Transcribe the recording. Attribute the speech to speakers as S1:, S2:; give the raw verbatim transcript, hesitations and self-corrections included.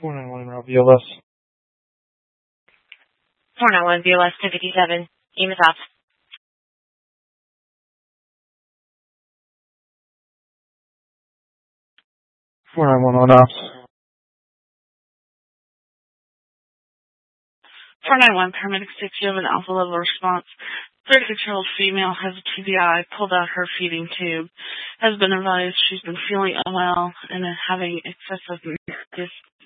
S1: four nine one V L S.
S2: four nine one V L S two fifty-seven. E M S ops.
S1: four nine one on ops.
S3: four nine one paramedic six, you have an alpha level response. thirty-six-year-old female has a T B I, pulled out her feeding tube. Has been advised she's been feeling unwell and having excessive mucus